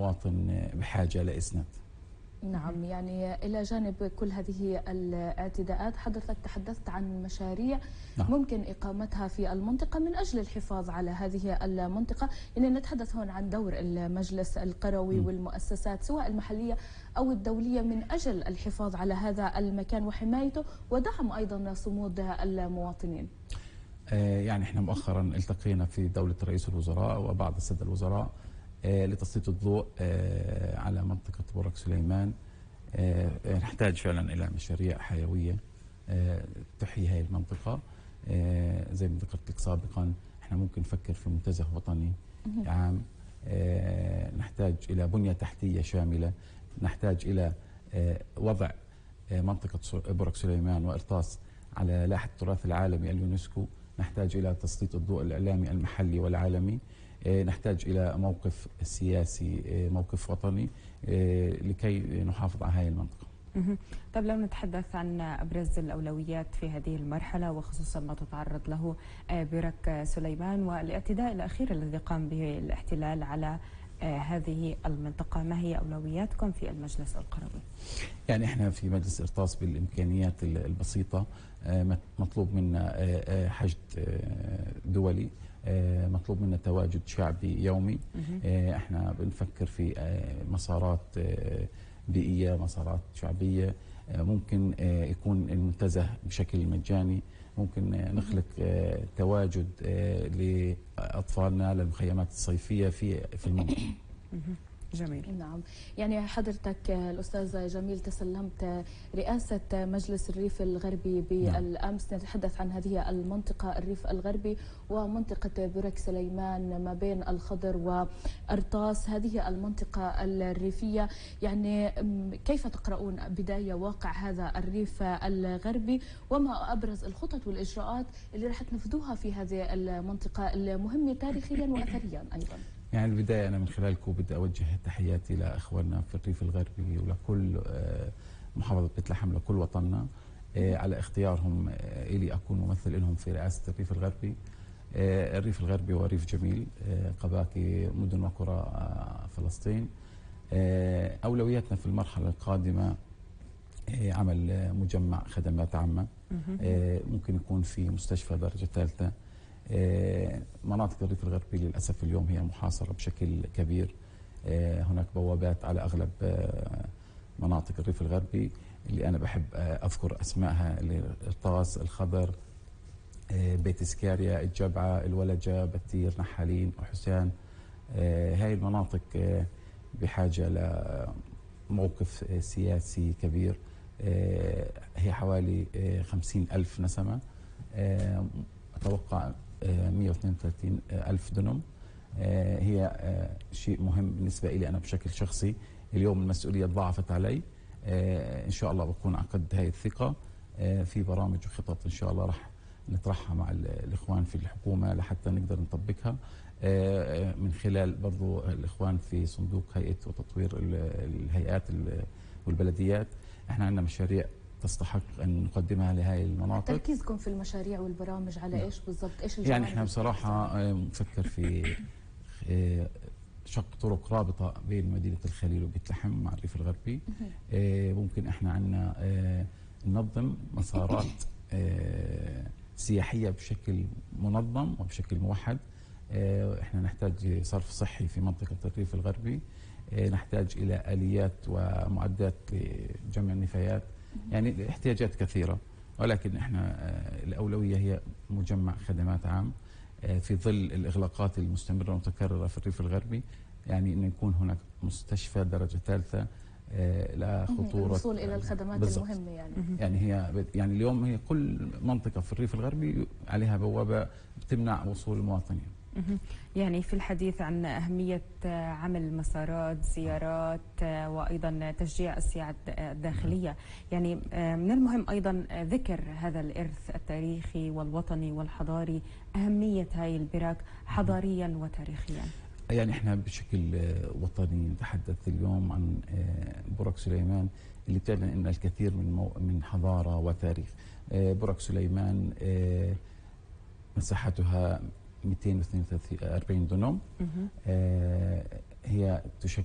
المواطن بحاجة لإسناد. نعم، يعني إلى جانب كل هذه الاعتداءات حضرتك تحدثت عن مشاريع ممكن إقامتها في المنطقة من أجل الحفاظ على هذه المنطقة. يعني نتحدث هون عن دور المجلس القروي والمؤسسات سواء المحلية أو الدولية من أجل الحفاظ على هذا المكان وحمايته ودعم أيضا صمود المواطنين. يعني احنا مؤخرا التقينا في دولة رئيس الوزراء وبعض السادة الوزراء لتسليط الضوء على منطقة بورق سليمان. نحتاج فعلا إلى مشاريع حيوية تحيي هذه المنطقة. زي ما ذكرت لك سابقا احنا ممكن نفكر في منتزه وطني عام. نحتاج إلى بنية تحتية شاملة، نحتاج إلى وضع منطقة بورق سليمان وإرطاس على لائحة التراث العالمي اليونسكو. نحتاج إلى تسليط الضوء الإعلامي المحلي والعالمي. نحتاج إلى موقف سياسي، موقف وطني لكي نحافظ على هذه المنطقة. طيب لو نتحدث عن أبرز الأولويات في هذه المرحلة وخصوصا ما تتعرض له بورق سليمان والاعتداء الأخير الذي قام به الاحتلال على هذه المنطقة، ما هي أولوياتكم في المجلس القروي؟ يعني احنا في مجلس إرطاس بالإمكانيات البسيطة مطلوب منا حشد دولي، مطلوب منا تواجد شعبي يومي. احنا بنفكر في مسارات بيئية، مسارات شعبية. ممكن يكون المنتزه بشكل مجاني، ممكن نخلق تواجد لأطفالنا للمخيمات الصيفية في المنطقة. جميل. نعم، يعني حضرتك الأستاذ جميل تسلمت رئاسة مجلس الريف الغربي بالأمس. نتحدث عن هذه المنطقة الريف الغربي ومنطقة بورق سليمان ما بين الخضر وأرطاس، هذه المنطقة الريفية. يعني كيف تقرؤون بداية واقع هذا الريف الغربي وما أبرز الخطط والإجراءات اللي راح تنفذوها في هذه المنطقة المهمة تاريخيا وأثريا أيضا؟ يعني البداية أنا من خلالكم بدي أوجه تحياتي لأخواننا في الريف الغربي ولكل محافظة بيت لحم، لكل وطننا على اختيارهم إلي أكون ممثل لهم في رئاسة الريف الغربي. الريف الغربي هو ريف جميل كباقي مدن وقرى فلسطين. أولوياتنا في المرحلة القادمة عمل مجمع خدمات عامة، ممكن يكون في مستشفى درجة ثالثة. مناطق الريف الغربي للأسف اليوم هي محاصرة بشكل كبير. هناك بوابات على أغلب مناطق الريف الغربي اللي أنا بحب أذكر أسمائها: الإرطاس، الخضر، بيت سكاريا، الجبعة، الولجة، بتير، نحالين وحسان. هاي المناطق بحاجة لموقف سياسي كبير. هي حوالي 50,000 نسمة، أتوقع 132 ألف دنم. هي شيء مهم بالنسبة لي أنا بشكل شخصي. اليوم المسؤولية ضاعفت علي. إن شاء الله بكون عقد هاي الثقة في برامج وخطط إن شاء الله رح نطرحها مع الإخوان في الحكومة لحتى نقدر نطبقها من خلال برضو الإخوان في صندوق هيئة وتطوير الهيئات والبلديات. احنا عندنا مشاريع تستحق أن نقدمها لهذه المناطق. تركيزكم في المشاريع والبرامج على إيش بالضبط؟ إيش الجوانب؟ يعني إحنا بصراحة نفكر في شق طرق رابطة بين مدينة الخليل وبيت لحم مع الريف الغربي. ممكن إحنا عندنا ننظم مسارات سياحية بشكل منظم وبشكل موحد. إحنا نحتاج صرف صحي في منطقة الريف الغربي، نحتاج إلى آليات ومعدات لجمع النفايات. يعني احتياجات كثيرة، ولكن احنا الأولوية هي مجمع خدمات عام في ظل الإغلاقات المستمرة والمتكررة في الريف الغربي. يعني أن يكون هناك مستشفى درجة ثالثة لا خطورة الوصول إلى الخدمات بالزبط. المهمة يعني اليوم هي كل منطقة في الريف الغربي عليها بوابة بتمنع وصول المواطنين. يعني في الحديث عن أهمية عمل مسارات زيارات وأيضا تشجيع السياحة الداخلية، يعني من المهم أيضا ذكر هذا الإرث التاريخي والوطني والحضاري، أهمية هاي البراك حضاريا وتاريخيا. يعني احنا بشكل وطني نتحدث اليوم عن بورق سليمان اللي بتعلن ان الكثير من حضارة وتاريخ. بورق سليمان مساحتها 242 دنم. هي تشكل